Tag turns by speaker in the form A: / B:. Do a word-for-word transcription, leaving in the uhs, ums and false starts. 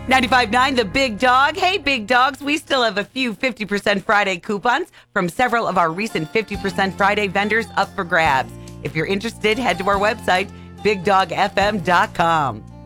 A: ninety-five point nine The Big Dog. Hey, Big Dogs, we still have a few fifty percent Friday coupons from several of our recent fifty percent Friday vendors up for grabs. If you're interested, head to our website, big dog f m dot com.